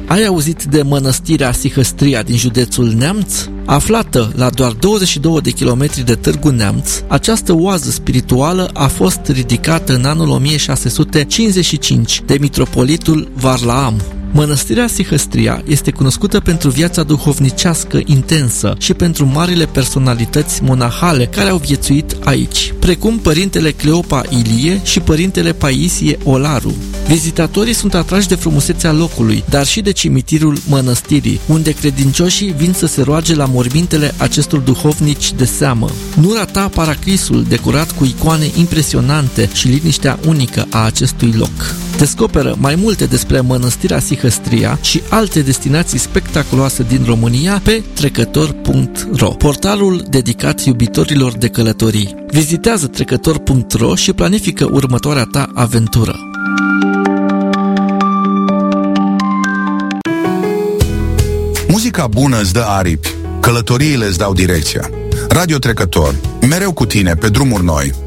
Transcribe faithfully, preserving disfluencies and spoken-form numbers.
Ai auzit de mănăstirea Sihăstria din județul Neamț? Aflată la doar douăzeci și doi de kilometri de Târgu Neamț, această oază spirituală a fost ridicată în anul o mie șase sute cincizeci și cinci de mitropolitul Varlaam. Mănăstirea Sihăstria este cunoscută pentru viața duhovnicească intensă și pentru marile personalități monahale care au viețuit aici, precum părintele Cleopa Ilie și părintele Paisie Olaru. Vizitatorii sunt atrași de frumusețea locului, dar și de cimitirul mănăstirii, unde credincioșii vin să se roage la mormintele acestor duhovnici de seamă. Nu rata paraclisul decorat cu icoane impresionante și liniștea unică a acestui loc. Descoperă mai multe despre mănăstirea Sihăstria și alte destinații spectaculoase din România pe trecător punct ro, portalul dedicat iubitorilor de călătorii. Vizitează trecător punct ro și planifică următoarea ta aventură. Muzica bună îți dă aripi, călătoriile îți dau direcția. Radio Trecător, mereu cu tine pe drumuri noi.